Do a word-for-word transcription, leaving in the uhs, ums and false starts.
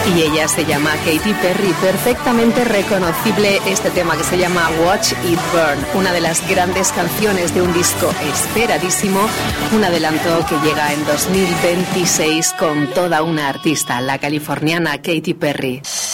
Y ella se llama Katy Perry, perfectamente reconocible este tema que se llama Watch It Burn, una de las grandes canciones de un disco esperadísimo, un adelanto que llega en dos mil veintiséis con toda una artista, la californiana Katy Perry.